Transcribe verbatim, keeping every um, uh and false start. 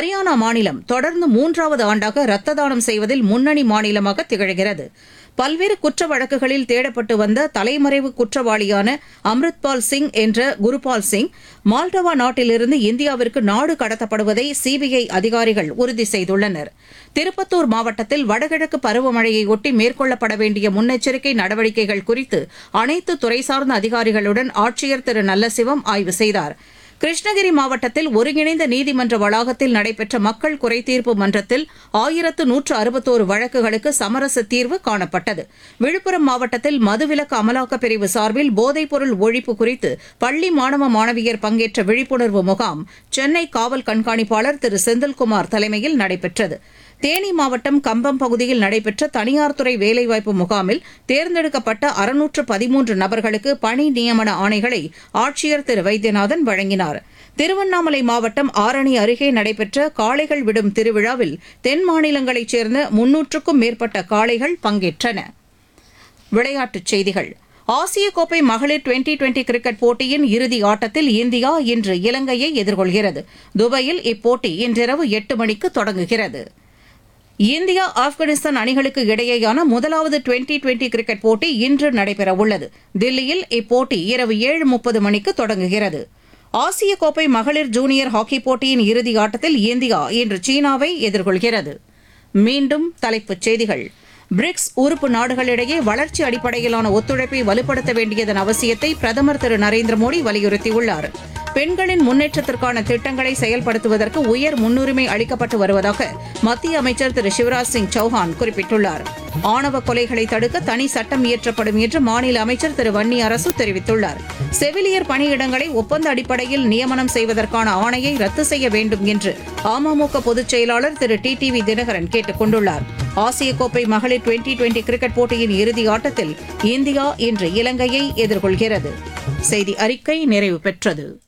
ஹரியானா மாநிலம் தொடர்ந்து மூன்றாவது ஆண்டாக ரத்த தானம் செய்வதில் முன்னணி மாநிலமாக திகழ்கிறது. பல்வேறு குற்ற வழக்குகளில் தேடப்பட்டு வந்த தலைமறைவு குற்றவாளியான அம்ரித்பால் சிங் என்ற குருபால் சிங் மால்டவா நாட்டிலிருந்து இந்தியாவிற்கு நாடு கடத்தப்படுவதை சிபிஐ அதிகாரிகள் உறுதி செய்துள்ளனர். திருப்பத்தூர் மாவட்டத்தில் வடகிழக்கு பருவமழையையொட்டி மேற்கொள்ளப்பட வேண்டிய முன்னெச்சரிக்கை நடவடிக்கைகள் குறித்து அனைத்து துறை சார்ந்த அதிகாரிகளுடன் ஆட்சியர் திரு நல்லசிவம் ஆய்வு செய்தார். கிருஷ்ணகிரி மாவட்டத்தில் ஒருங்கிணைந்த நீதிமன்ற வளாகத்தில் நடைபெற்ற மக்கள் குறைதீர்ப்பு மன்றத்தில் ஆயிரத்து நூற்று அறுபத்தோரு வழக்குகளுக்கு சமரச தீர்வு காணப்பட்டது. விழுப்புரம் மாவட்டத்தில் மதுவிலக்கு அமலாக்கப் பிரிவு சார்பில் போதைப்பொருள் ஒழிப்பு குறித்து பள்ளி மாணவ மாணவியர் பங்கேற்ற விழிப்புணர்வு முகாம் சென்னை காவல் கண்காணிப்பாளர் திரு செந்தில்குமார் தலைமையில் நடைபெற்றது. தேனி மாவட்டம் கம்பம் பகுதியில் நடைபெற்ற தனியார் துறை வேலைவாய்ப்பு முகாமில் தேர்ந்தெடுக்கப்பட்ட அறுநூற்று பதிமூன்று நபர்களுக்கு பணி நியமன ஆணைகளை ஆட்சியர் திரு வைத்தியநாதன் வழங்கினார். திருவண்ணாமலை மாவட்டம் ஆரணி அருகே நடைபெற்ற காளைகள் விடும் திருவிழாவில் தென் மாநிலங்களைச் சேர்ந்த முன்னூற்றுக்கும் மேற்பட்ட காளைகள் பங்கேற்றன. விளையாட்டுச் செய்திகள். ஆசிய கோப்பை மகளிர் டுவெண்டி டுவெண்டி கிரிக்கெட் போட்டியின் இறுதி ஆட்டத்தில் இந்தியா இன்று இலங்கையை எதிர்கொள்கிறது. துபாயில் இப்போட்டி இன்றிரவு எட்டு மணிக்கு தொடங்குகிறது. இந்தியா ஆப்கானிஸ்தான் அணிகளுக்கு இடையேயான முதலாவது டுவெண்டி டுவெண்டி கிரிக்கெட் போட்டி இன்று நடைபெறவுள்ளது. தில்லியில் இப்போட்டி இரவு ஏழு முப்பது மணிக்கு தொடங்குகிறது. ஆசிய கோப்பை மகளிர் ஜூனியர் ஹாக்கி போட்டியின் இறுதி ஆட்டத்தில் இந்தியா இன்று சீனாவை எதிர்கொள்கிறது. மீண்டும் தலைப்புச் செய்திகள். பிரிக்ஸ் உறுப்பு நாடுகளிடையே வளர்ச்சி அடிப்படையிலான ஒத்துழைப்பை வலுப்படுத்த வேண்டியதன் அவசியத்தை பிரதமர் திரு நரேந்திர மோடி வலியுறுத்தியுள்ளார். பெண்களின் முன்னேற்றத்திற்கான திட்டங்களை செயல்படுத்துவதற்கு உயர் முன்னுரிமை அளிக்கப்பட்டு வருவதாக மத்திய அமைச்சர் திரு சிவராஜ் சிங் சௌஹான் குறிப்பிட்டுள்ளார். ஆணவ கொலைகளை தடுக்க தனி சட்டம் இயற்றப்படும் என்று மாநில அமைச்சர் திரு வன்னி அரசு தெரிவித்துள்ளார். செவிலியர் பணியிடங்களை ஒப்பந்த அடிப்படையில் நியமனம் செய்வதற்கான ஆணையை ரத்து செய்ய வேண்டும் என்று அமமுக பொதுச் செயலாளர் திரு டி டி வி தினகரன் கேட்டுக் கொண்டுள்ளார். ஆசிய கோப்பை மகளிர் டுவெண்டி டுவெண்டி கிரிக்கெட் போட்டியின் இறுதி ஆட்டத்தில் இந்தியா இன்று இலங்கையை எதிர்கொள்கிறது. செய்தி அறிக்கை நிறைவு பெற்றது.